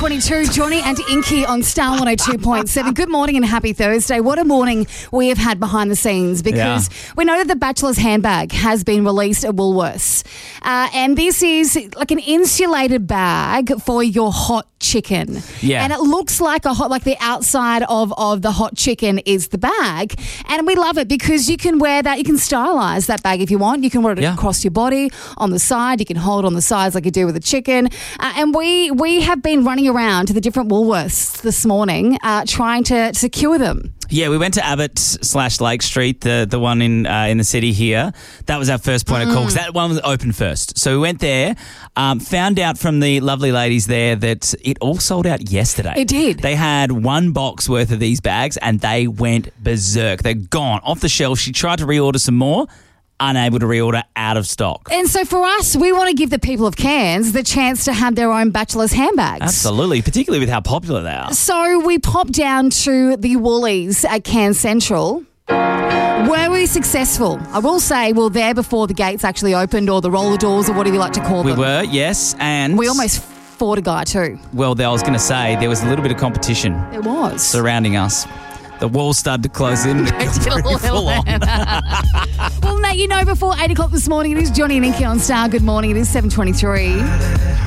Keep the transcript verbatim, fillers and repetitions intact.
twenty-two, Johnny and Inky on Star one oh two point seven. Good morning and happy Thursday. What a morning we have had behind the scenes because yeah. we know that the Bachelor's handbag has been released at Woolworths. Uh, and this is like an insulated bag for your hot chicken. Yeah. And it looks like a hot, like the outside of, of the hot chicken is the bag. And we love it because you can wear that, you can stylize that bag if you want. You can wear it yeah. across your body, on the side. You can hold it on the sides like you do with a chicken. Uh, and we we have been running around to the different Woolworths this morning uh, trying to secure them. Yeah, we went to Abbott slash Lake Street, the the one in uh, in the city here. That was our first point mm. of call because that one was open first. So we went there, um, found out from the lovely ladies there that it all sold out yesterday. It did. They had one box worth of these bags and they went berserk. They're gone off the shelf. She tried to reorder some more. Unable to reorder, out of stock. And so for us, we want to give the people of Cairns the chance to have their own Bachelor's handbags. Absolutely, particularly with how popular they are. So we popped down to the Woolies at Cairns Central. Were we successful? I will say we were there before the gates actually opened or the roller doors or whatever you like to call we them. We were, yes. And we almost fought a guy too. Well, I was going to say there was a little bit of competition. There was. Surrounding us. The walls started to close in. Full on. Well, Nate, you know, before eight o'clock this morning, it is Johnny and Inky on Star. Good morning. It is seven twenty-three.